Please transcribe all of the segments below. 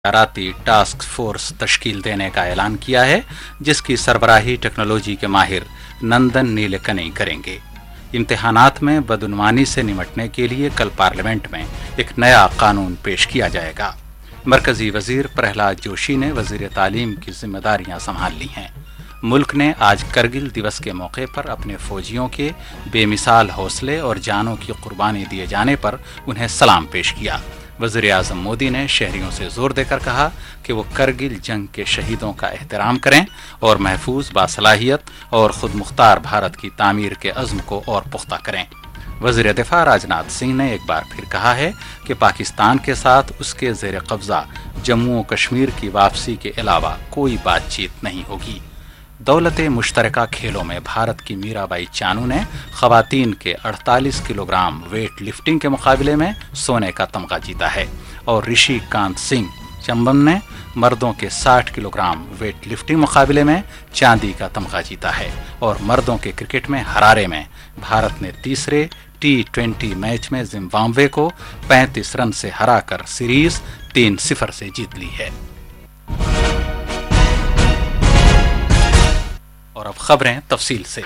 इख्तियाराती task force तश्कील देने का ऐलान किया है, जिसकी सरबराही टेक्नोलॉजी के माहिर नंदन नीलेकनी करेंगे। इम्तिहानात में बदउनवानी से निपटने के लिए कल पार्लियामेंट में एक नया कानून पेश किया जाएगा। मरकजी वजीर प्रहलाद जोशी ने वजीर तालीम की जिम्मेदारियां संभाल ली हैं। मुल्क ने आज करगिल दिवस के मौके पर अपने फौजियों के बेमिसाल हौसले और जानों की कुर्बानी दिए जाने पर उन्हें सलाम पेश किया। वज़ीर आज़म मोदी ने शहरियों से जोर देकर कहा कि वो करगिल जंग के शहीदों का एहतराम करें और महफूज, बासलाहियत और खुद मुख्तार भारत की तामीर के अज़्म को और पुख्ता करें। वज़ीर दिफा राजनाथ सिंह ने एक बार फिर कहा है कि पाकिस्तान के साथ उसके ज़ेर कब्ज़ा जम्मू और कश्मीर की वापसी के अलावा कोई बातचीत नहीं होगी। दौलते मुश्तरका खेलों में भारत की मीराबाई चानू ने खवातीन के 48 किलोग्राम वेट लिफ्टिंग के मुकाबले में सोने का तमगा जीता है और ऋषि कांत सिंह चंबन ने मर्दों के 60 किलोग्राम वेट लिफ्टिंग मुकाबले में चांदी का तमगा जीता है। और मर्दों के क्रिकेट में हरारे में भारत ने तीसरे T20 मैच में जिम्बाब्वे को 35 रन से हराकर सीरीज 3-0 से जीत ली है। और अब खबरें तफसील से।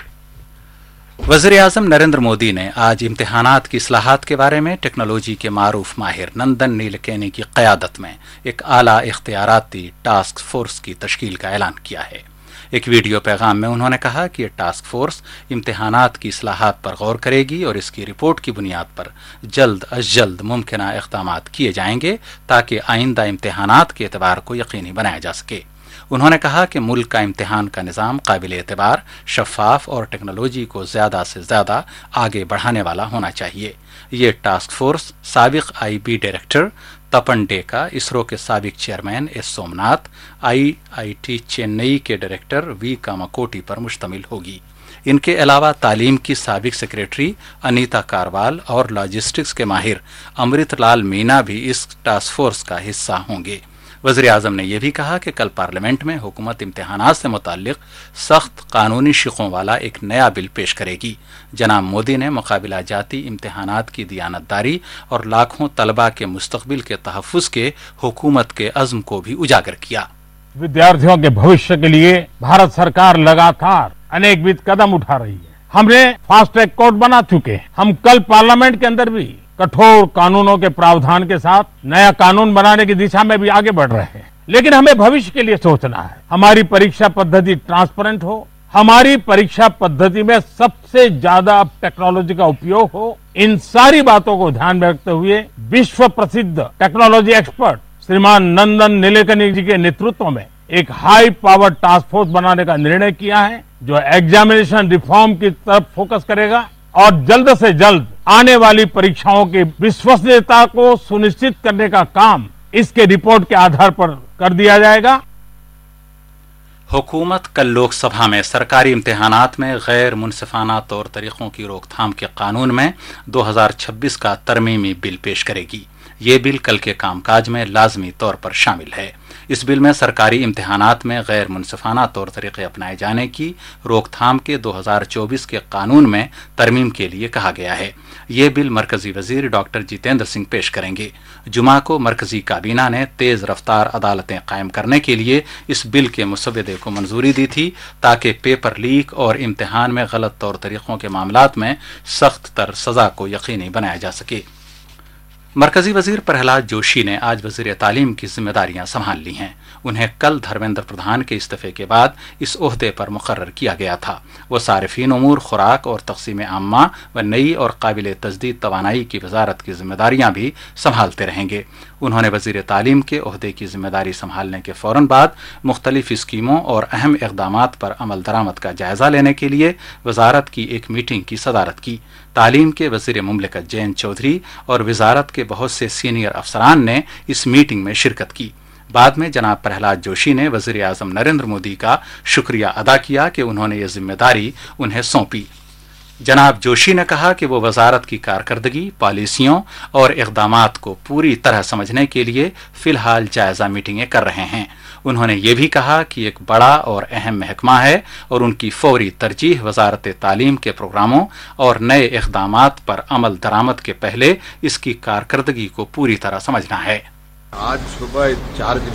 वज़ीर आज़म नरेंद्र मोदी ने आज इम्तिहानात की इस्लाहात के बारे में टेक्नोलॉजी के मारूफ माहिर नंदन नीलेकनी की क़यादत में एक आला इख्तियाराती टास्क फोर्स की तश्कील का ऐलान किया है। एक वीडियो पैगाम में उन्होंने कहा कि यह टास्क फोर्स इम्तिहानात की इस्लाहात पर गौर करेगी और इसकी रिपोर्ट की बुनियाद पर जल्द अज जल्द मुमकिना इक़दामात किए जाएंगे ताकि आइंदा इम्तिहानात के एतबार को यकीनी बनाया जा सके। उन्होंने कहा कि मुल्क का इम्तिहान का निज़ाम काबिल एतबार, शफाफ और टेक्नोलॉजी को ज़्यादा से ज़्यादा आगे बढ़ाने वाला होना चाहिए। ये टास्क फोर्स साबिक IB डायरेक्टर तपन डेका, इसरो के साबिक chairman S Somnath, IIT Chennai के डायरेक्टर V कामाकोटी पर मुश्तमिल होगी। इनके अलावा तालीम की साबिक सेक्रेटरी अनीता कारवाल और लॉजिस्टिक्स के माहिर अमृत लाल मीना भी इस टास्क फोर्स का हिस्सा होंगे। वज़ीर आज़म ने यह भी कहा कि कल पार्लियामेंट में हुकूमत इम्तिहानात से मुताल्लिक सख्त कानूनी शिकों वाला एक नया बिल पेश करेगी। जनाब मोदी ने मुकाबिला जाती इम्तिहानात की दियानतदारी और लाखों तलबा के मुस्तकबिल के तहफ़्फ़ुज़ के हुकूमत के अज़्म को भी उजागर किया। विद्यार्थियों के भविष्य के लिए भारत सरकार लगातार अनेकविध कदम उठा रही है। हमने फास्ट ट्रैक कोर्ट बना चुके हैं। हम कल पार्लियामेंट के अंदर भी कठोर कानूनों के प्रावधान के साथ नया कानून बनाने की दिशा में भी आगे बढ़ रहे हैं। लेकिन हमें भविष्य के लिए सोचना है। हमारी परीक्षा पद्धति ट्रांसपेरेंट हो, हमारी परीक्षा पद्धति में सबसे ज्यादा टेक्नोलॉजी का उपयोग हो। इन सारी बातों को ध्यान में रखते हुए विश्व प्रसिद्ध टेक्नोलॉजी एक्सपर्ट श्रीमान नंदन नीलेकनी जी के नेतृत्व में एक हाई पावर टास्क फोर्स बनाने का निर्णय किया है, जो एग्जामिनेशन रिफॉर्म की तरफ फोकस करेगा और जल्द से जल्द आने वाली परीक्षाओं की विश्वसनीयता को सुनिश्चित करने का काम इसके रिपोर्ट के आधार पर कर दिया जाएगा। हुकूमत कल लोकसभा में सरकारी इम्तिहानात में गैर मुनसिफाना तौर तरीकों की रोकथाम के कानून में 2026 का तरमीमी बिल पेश करेगी। ये बिल कल के कामकाज में लाजमी तौर पर शामिल है। इस बिल में सरकारी इम्तिहानात में गैर मुनसिफाना तौर तरीके अपनाए जाने की रोकथाम के 2024 के कानून में तरमीम के लिए कहा गया है। ये बिल मरकजी वजीर डॉक्टर जितेंद्र सिंह पेश करेंगे। जुमा को मरकजी काबीना ने तेज रफ्तार अदालतें कायम करने के लिए इस बिल के मुसवदे को मंजूरी दी थी ताकि पेपर लीक और इम्तिहान में गलत तौर तरीकों के मामलात में सख्त तर सजा को यकीनी बनाया जा सके। मरकजी वजीर प्रहलाद जोशी ने आज वजीर तालीम की जिम्मेदारियां संभाल ली हैं। उन्हें कल धर्मेंद्र प्रधान के इस्तीफे के बाद इस ओहदे पर मुकर्रर किया गया था। वो सारिफीन उमूर, खुराक और तकसीम आम्मा व नई और काबिल तजदीद तवानाई की वजारत की जिम्मेदारियां भी संभालते रहेंगे। उन्होंने वजीर तालीम के ओहदे की जिम्मेदारी संभालने के फौरन बाद मुख्तलिफ स्कीमों और अहम इक़दामात पर अमल दरामद का जायजा लेने के लिए वजारत की एक मीटिंग की सदारत की। तालीम के वजीर मुमलिकत जयंत चौधरी और वजारत के बहुत से सीनियर अफसरान ने इस मीटिंग में शिरकत की। बाद में जनाब प्रहलाद जोशी ने वजीर आज़म नरेंद्र मोदी का शुक्रिया अदा किया कि उन्होंने ये जिम्मेदारी उन्हें सौंपी। जनाब जोशी ने कहा कि वो वजारत की कारकर्दगी, पॉलिसियों और इक़दामात को पूरी तरह समझने के लिए फ़िलहाल जायज़ा मीटिंगें कर रहे हैं। उन्होंने ये भी कहा कि एक बड़ा और अहम महकमा है और उनकी फौरी तरजीह वजारत तालीम के प्रोग्रामों और नए इक़दामात पर अमल दरामद के पहले इसकी कारकर्दगी को पूरी तरह समझना है। आज सुबह 4